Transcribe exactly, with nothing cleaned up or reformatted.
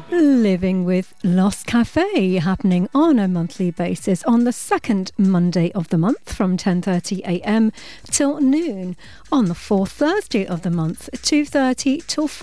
Living with Lost Cafe, happening on a monthly basis on the second Monday of the month from ten thirty a m till noon, on the fourth Thursday of the month two thirty till four.